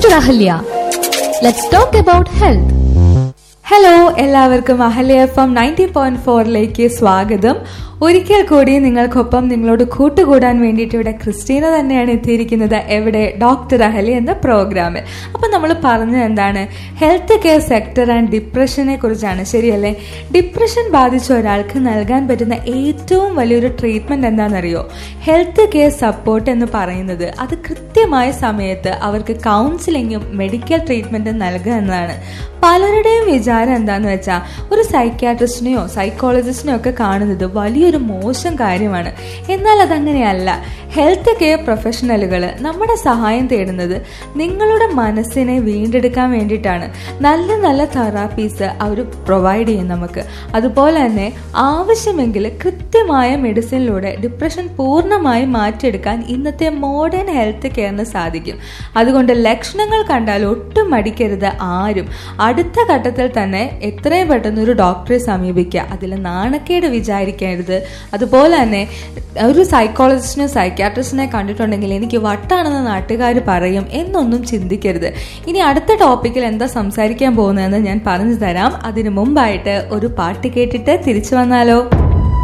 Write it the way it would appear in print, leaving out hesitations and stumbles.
Dr. Ahalya. Let's talk about health. Hello, എല്ലാവർക്കും Ahalya FM 90.4ലേക്ക് സ്വാഗതം. ഒരിക്കൽ കൂടി നിങ്ങൾക്കൊപ്പം നിങ്ങളോട് കൂട്ടുകൂടാൻ വേണ്ടിയിട്ട് ഇവിടെ ക്രിസ്റ്റീന തന്നെയാണ് എത്തിയിരിക്കുന്നത്. എവിടെ? ഡോക്ടർ അഹല്യ എന്ന പ്രോഗ്രാമിൽ. അപ്പം നമ്മൾ പറഞ്ഞത് എന്താണ്? ഹെൽത്ത് കെയർ സെക്ടർ ആൻഡ് ഡിപ്രഷനെ കുറിച്ചാണ്, ശരിയല്ലേ? ഡിപ്രഷൻ ബാധിച്ച ഒരാൾക്ക് നൽകാൻ പറ്റുന്ന ഏറ്റവും വലിയൊരു ട്രീറ്റ്മെന്റ് എന്താണെന്നറിയോ? ഹെൽത്ത് കെയർ സപ്പോർട്ട് എന്ന് പറയുന്നത് അത് കൃത്യമായ സമയത്ത് അവർക്ക് കൗൺസിലിങ്ങും മെഡിക്കൽ ട്രീറ്റ്മെന്റും നൽകുക എന്നതാണ്. പലരുടെയും വിചാരം എന്താന്ന് വെച്ചാൽ ഒരു സൈക്യാട്രിസ്റ്റിനെയോ സൈക്കോളജിസ്റ്റിനെയോ ഒക്കെ കാണുന്നത് വലിയൊരു മോശം കാര്യമാണ്. എന്നാൽ അതങ്ങനെയല്ല. ഹെൽത്ത് കെയർ പ്രൊഫഷണലുകൾ നമ്മുടെ സഹായം തേടുന്നത് നിങ്ങളുടെ മനസ്സിനെ വീണ്ടെടുക്കാൻ വേണ്ടിയിട്ടാണ്. നല്ല നല്ല തെറാപ്പീസ് അവർ പ്രൊവൈഡ് ചെയ്യും നമുക്ക്. അതുപോലെ തന്നെ ആവശ്യമെങ്കിൽ കൃത്യമായ മെഡിസിനിലൂടെ ഡിപ്രഷൻ പൂർണ്ണമായും മാറ്റിയെടുക്കാൻ ഇന്നത്തെ മോഡേൺ ഹെൽത്ത് കെയറിന് സാധിക്കും. അതുകൊണ്ട് ലക്ഷണങ്ങൾ കണ്ടാൽ ഒട്ടും മടിക്കരുത് ആരും. അടുത്ത ഘട്ടത്തിൽ തന്നെ എത്രയും പെട്ടെന്ന് ഒരു ഡോക്ടറെ സമീപിക്കുക. അതിൽ നാണക്കേട് വിചാരിക്കരുത്. അതുപോലെ തന്നെ ഒരു സൈക്കോളജിസ്റ്റിനെ സൈക്യാട്രിസ്റ്റിനെ കണ്ടിട്ടുണ്ടെങ്കിൽ എനിക്ക് വട്ടാണെന്ന് നാട്ടുകാർ പറയും എന്നൊന്നും ചിന്തിക്കരുത്. ഇനി അടുത്ത ടോപ്പിക്കിൽ എന്താ സംസാരിക്കാൻ പോകുന്നതെന്ന് ഞാൻ പറഞ്ഞു തരാം. അതിനു മുമ്പായിട്ട് ഒരു പാട്ട് കേട്ടിട്ട് തിരിച്ചു വന്നാലോ?